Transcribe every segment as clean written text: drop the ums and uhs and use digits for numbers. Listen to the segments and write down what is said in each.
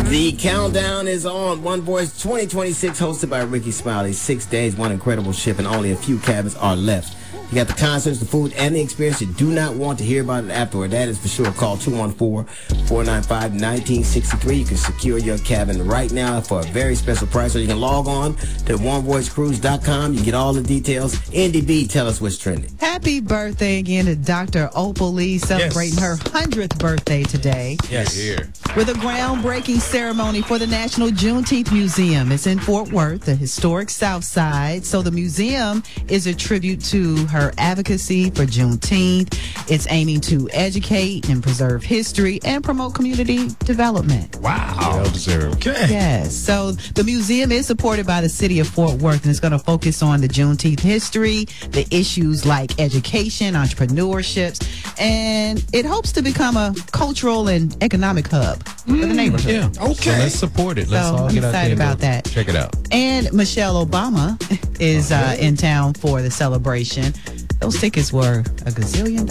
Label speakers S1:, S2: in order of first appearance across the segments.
S1: The countdown is on. One Voice 2026, hosted by Ricky Smiley. 6 days, one incredible ship, and only a few cabins are left. You got the concerts, the food, and the experience. You do not want to hear about it afterward. That is for sure. Call 214-495-1963. You can secure your cabin right now for a very special price. Or you can log on to OneVoiceCruise.com. You get all the details. NDB, tell us what's trending.
S2: Happy birthday again to Dr. Opal Lee, celebrating her 100th birthday today.
S3: Yes. Here.
S2: With a groundbreaking ceremony for the National Juneteenth Museum. It's in Fort Worth, the historic South Side. So the museum is a tribute to her advocacy for Juneteenth. It's aiming to educate and preserve history and promote community development.
S3: Wow. Well deserved.
S4: Okay.
S2: Yes. So the museum is supported by the city of Fort Worth, and it's going to focus on the Juneteenth history, the issues like education, entrepreneurships, and it hopes to become a cultural and economic hub for the neighborhood.
S3: Yeah.
S4: Okay.
S3: So let's support it. Let's all
S2: I'm
S3: get out there
S2: excited
S3: and
S2: about that.
S3: check it out.
S2: And Michelle Obama is in town for the celebration. Those tickets were $1 gazillion.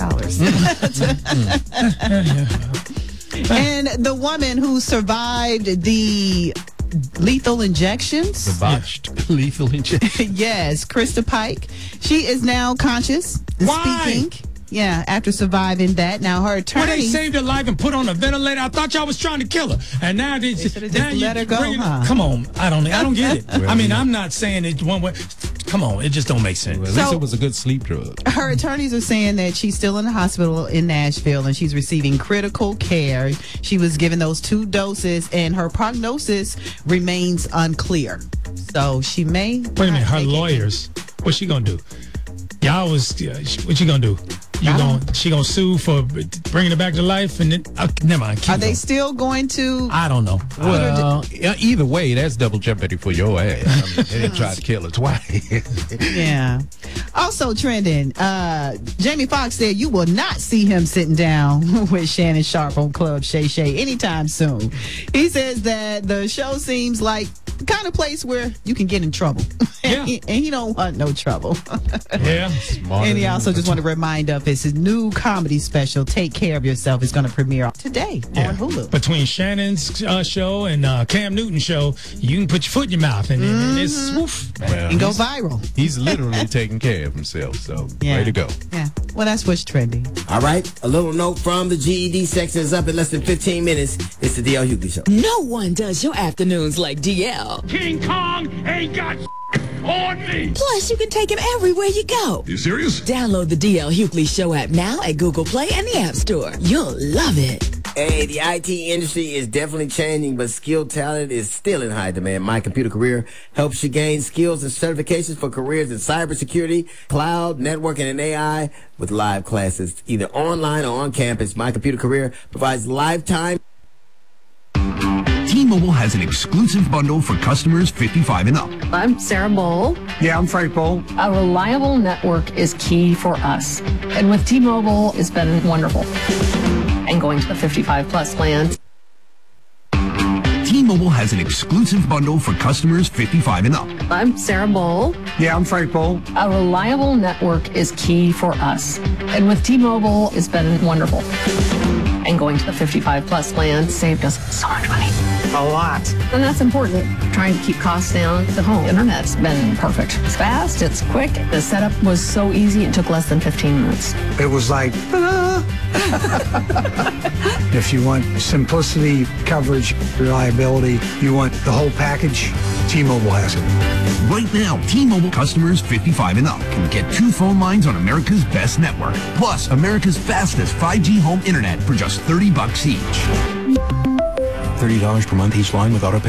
S2: And the woman who survived the lethal injections.
S3: The botched lethal injection.
S2: Yes, Krista Pike. She is now conscious.
S4: Why?
S2: Speaking. Yeah, after surviving that. Now her attorney.
S4: Well, they saved her life and put her on a ventilator. I thought y'all was trying to kill her, and now they
S2: should've
S4: now
S2: just let her go,
S4: bringing
S2: huh?
S4: Come on, I don't get it.
S3: Well,
S4: I mean, I'm not saying it one way. Come on, it just don't make sense.
S3: Well, at least
S2: So-
S3: it was a good sleep drug.
S2: Her attorneys are saying that she's still in the hospital in Nashville and she's receiving critical care. She was given those 2 doses and her prognosis remains unclear. So she may.
S4: Wait a minute, her lawyers, what's she gonna do? Y'all was, what she gonna do? She gonna sue for bringing it back to life, and then never mind.
S2: Are they still going to?
S4: I don't know.
S3: Well, either way, that's double jeopardy for your ass. I mean, they didn't try to kill her twice.
S2: Yeah. Also trending, Jamie Foxx said you will not see him sitting down with Shannon Sharpe on Club Shay Shay anytime soon. He says that the show seems like the kind of place where you can get in trouble.
S4: Yeah.
S2: and he don't want no trouble.
S4: Yeah.
S3: Smarter
S2: And he
S3: than-
S2: also just want to remind us his new comedy special, Take Care of Yourself, is going to premiere today on Hulu.
S4: Between Shannon's show and Cam Newton's show, you can put your foot in your mouth, and it's woof.
S3: Well,
S2: And go viral.
S3: he's literally taking care of himself, so
S2: Yeah.
S3: way to go.
S2: Yeah. Well, that's what's trending.
S1: All right, a little note from the GED section is up in less than 15 minutes. It's the DL Hughley Show.
S5: No one does your afternoons like DL.
S6: King Kong ain't got on me.
S5: Plus, you can take him everywhere you go.
S6: You serious?
S5: Download the DL Hughley Show app now at Google Play and the App Store. You'll love it.
S1: Hey, the IT industry is definitely changing, but skilled talent is still in high demand. My Computer Career helps you gain skills and certifications for careers in cybersecurity, cloud, networking, and AI with live classes, either online or on campus. My Computer Career provides lifetime.
S7: T-Mobile has an exclusive bundle for customers 55 and up.
S8: I'm Sarah Bowl.
S9: Yeah, I'm Frank Bowl.
S8: A reliable network is key for us. And with T-Mobile, it's been wonderful. And going to the 55 plus plan.
S7: T-Mobile has an exclusive bundle for customers 55 and up.
S8: I'm Sarah Bowl.
S9: Yeah, I'm Frank Bowl.
S8: A reliable network is key for us. And with T-Mobile, it's been wonderful. And going to the 55 plus plan saved us so much money.
S9: A lot.
S8: And that's important. Trying to keep costs down. The home internet's been perfect. It's fast, it's quick. The setup was so easy, it took less than 15 minutes.
S9: It was like, if you want simplicity, coverage, reliability, you want the whole package, T-Mobile has it.
S7: Right now, T-Mobile customers 55 and up can get 2 phone lines on America's best network, plus America's fastest 5G home internet for just $30 each. $30 per month each line with autopay.